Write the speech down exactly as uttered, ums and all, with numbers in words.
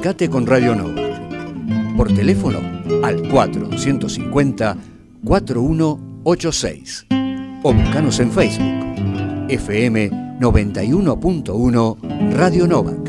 Comunicate con Radio Nova. Por teléfono al cuatro cinco cero, cuatro uno ocho seis. O buscanos en Facebook. F M noventa y uno punto uno Radio Nova.